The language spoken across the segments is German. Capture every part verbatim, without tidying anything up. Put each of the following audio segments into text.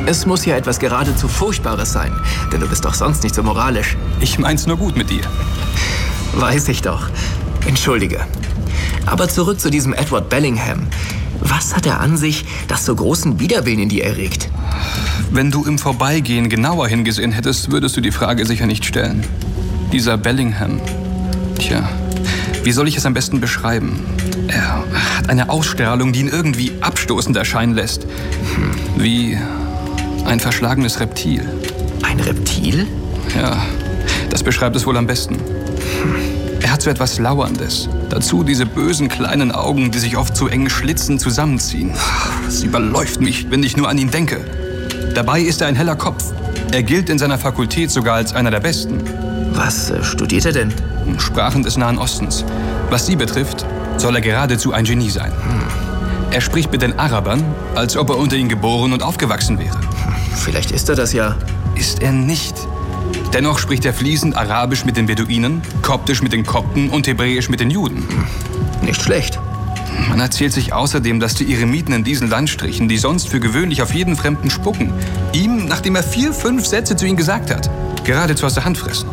Es muss ja etwas geradezu Furchtbares sein, denn du bist doch sonst nicht so moralisch. Ich mein's nur gut mit dir. Weiß ich doch. Entschuldige. Aber zurück zu diesem Edward Bellingham. Was hat er an sich, das so großen Widerwillen in dir erregt? Wenn du im Vorbeigehen genauer hingesehen hättest, würdest du die Frage sicher nicht stellen. Dieser Bellingham. Tja, wie soll ich es am besten beschreiben? Er hat eine Ausstrahlung, die ihn irgendwie abstoßend erscheinen lässt. Wie ein verschlagenes Reptil. Ein Reptil? Ja, das beschreibt es wohl am besten. Er hat so etwas Lauerndes. Dazu diese bösen kleinen Augen, die sich oft zu eng schlitzend zusammenziehen. Es überläuft mich, wenn ich nur an ihn denke. Dabei ist er ein heller Kopf. Er gilt in seiner Fakultät sogar als einer der Besten. Was äh, studiert er denn? Sprachen des Nahen Ostens. Was sie betrifft, soll er geradezu ein Genie sein. Hm. Er spricht mit den Arabern, als ob er unter ihnen geboren und aufgewachsen wäre. Vielleicht ist er das ja. Ist er nicht. Dennoch spricht er fließend Arabisch mit den Beduinen, Koptisch mit den Kopten und Hebräisch mit den Juden. Nicht schlecht. Man erzählt sich außerdem, dass die Eremiten in diesen Landstrichen, die sonst für gewöhnlich auf jeden Fremden spucken, ihm, nachdem er vier, fünf Sätze zu ihnen gesagt hat, geradezu aus der Hand fressen.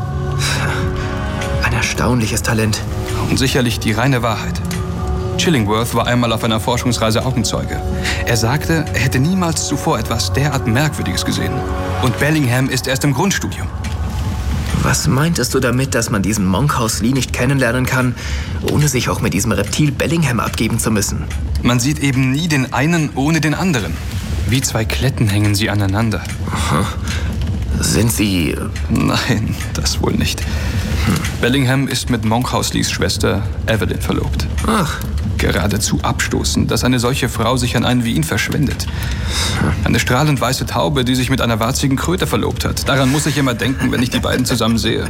Ein erstaunliches Talent. Und sicherlich die reine Wahrheit. Chillingworth war einmal auf einer Forschungsreise Augenzeuge. Er sagte, er hätte niemals zuvor etwas derart Merkwürdiges gesehen. Und Bellingham ist erst im Grundstudium. Was meintest du damit, dass man diesen Monkhouse Lee nicht kennenlernen kann, ohne sich auch mit diesem Reptil Bellingham abgeben zu müssen? Man sieht eben nie den einen ohne den anderen. Wie zwei Kletten hängen sie aneinander. Aha. Sind sie... Nein, das wohl nicht. Hm. Bellingham ist mit Monkhouse Lees Schwester Evelyn verlobt. Ach. Geradezu abstoßend, dass eine solche Frau sich an einen wie ihn verschwendet. Eine strahlend weiße Taube, die sich mit einer warzigen Kröte verlobt hat. Daran muss ich immer denken, wenn ich die beiden zusammen sehe.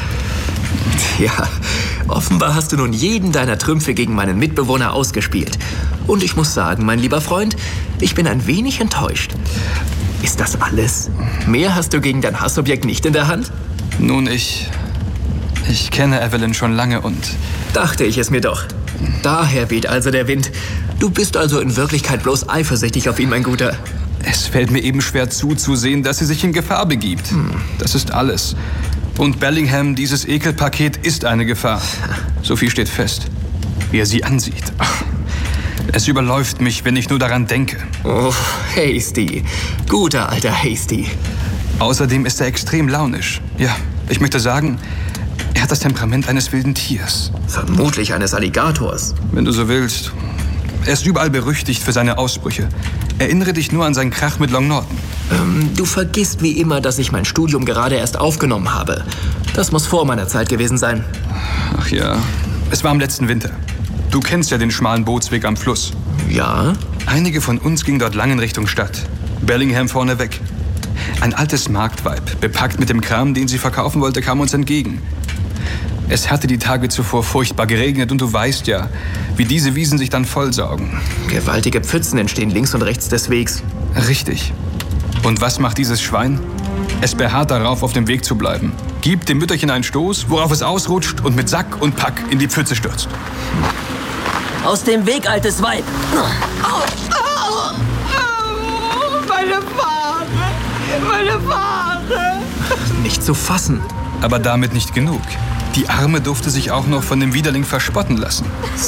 Ja, offenbar hast du nun jeden deiner Trümpfe gegen meinen Mitbewohner ausgespielt. Und ich muss sagen, mein lieber Freund, ich bin ein wenig enttäuscht. Ist das alles? Mehr hast du gegen dein Hassobjekt nicht in der Hand? Nun, ich... Ich kenne Evelyn schon lange und... Dachte ich es mir doch. Daher weht also der Wind. Du bist also in Wirklichkeit bloß eifersüchtig auf ihn, mein Guter. Es fällt mir eben schwer zuzusehen, dass sie sich in Gefahr begibt. Hm. Das ist alles. Und Bellingham, dieses Ekelpaket, ist eine Gefahr. So viel steht fest. Wie er sie ansieht. Ach, es überläuft mich, wenn ich nur daran denke. Oh, Hasty. Guter alter Hasty. Außerdem ist er extrem launisch. Ja, ich möchte sagen... Er hat das Temperament eines wilden Tiers. Vermutlich eines Alligators. Wenn du so willst. Er ist überall berüchtigt für seine Ausbrüche. Erinnere dich nur an seinen Krach mit Long Norton. Ähm, du vergisst wie immer, dass ich mein Studium gerade erst aufgenommen habe. Das muss vor meiner Zeit gewesen sein. Ach ja, es war im letzten Winter. Du kennst ja den schmalen Bootsweg am Fluss. Ja? Einige von uns gingen dort lang in Richtung Stadt. Bellingham vorneweg. Ein altes Marktweib, bepackt mit dem Kram, den sie verkaufen wollte, kam uns entgegen. Es hatte die Tage zuvor furchtbar geregnet und du weißt ja, wie diese Wiesen sich dann vollsaugen. Gewaltige Pfützen entstehen links und rechts des Wegs. Richtig. Und was macht dieses Schwein? Es beharrt darauf, auf dem Weg zu bleiben. Gibt dem Mütterchen einen Stoß, worauf es ausrutscht und mit Sack und Pack in die Pfütze stürzt. Aus dem Weg, altes Weib! Au, au, au, meine Ware! Meine Ware! Nicht zu fassen. Aber damit nicht genug. Die Arme durfte sich auch noch von dem Widerling verspotten lassen.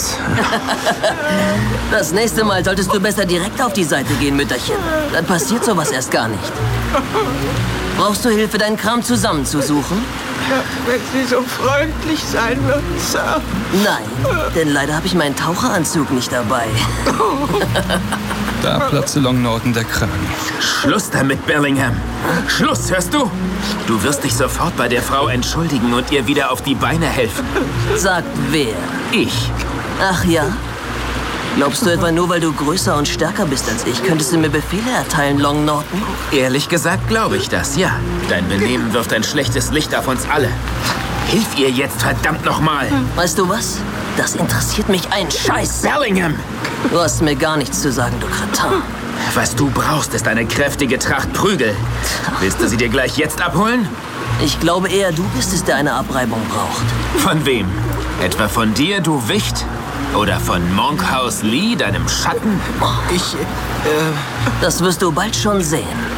Das nächste Mal solltest du besser direkt auf die Seite gehen, Mütterchen. Dann passiert sowas erst gar nicht. Brauchst du Hilfe, deinen Kram zusammenzusuchen? Ja, wenn Sie so freundlich sein würden, Sir. Nein, denn leider habe ich meinen Taucheranzug nicht dabei. Da platzte Long Norton der Kragen. Schluss damit, Bellingham. Schluss, hörst du? Du wirst dich sofort bei der Frau entschuldigen und ihr wieder auf die Beine helfen. Sagt wer? Ich. Ach ja? Glaubst du etwa nur, weil du größer und stärker bist als ich, könntest du mir Befehle erteilen, Long Norton? Ehrlich gesagt glaube ich das, ja. Dein Benehmen wirft ein schlechtes Licht auf uns alle. Hilf ihr jetzt, verdammt nochmal. Weißt du was? Das interessiert mich ein Scheiß. Bellingham! Du hast mir gar nichts zu sagen, du Kretin. Was du brauchst, ist eine kräftige Tracht Prügel. Willst du sie dir gleich jetzt abholen? Ich glaube eher, du bist es, der eine Abreibung braucht. Von wem? Etwa von dir, du Wicht? Oder von Monkhouse Lee, deinem Schatten? Ich, äh... Das wirst du bald schon sehen.